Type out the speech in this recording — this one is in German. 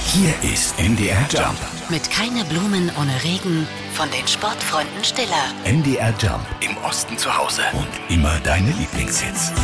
Hier ist NDR Jump. Mit Keine Blumen ohne Regen von den Sportfreunden Stiller. NDR Jump. Im Osten zu Hause. Und immer deine Lieblingshits.